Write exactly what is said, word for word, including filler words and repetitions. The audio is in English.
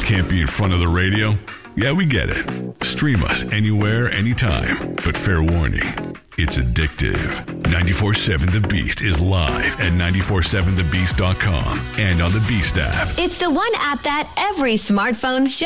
Can't be in front of the radio? Yeah, we get it. Stream us anywhere, anytime. But fair warning, it's addictive. ninety-four seven The Beast is live at nine four seven the beast dot com and on the Beast app. It's the one app that every smartphone should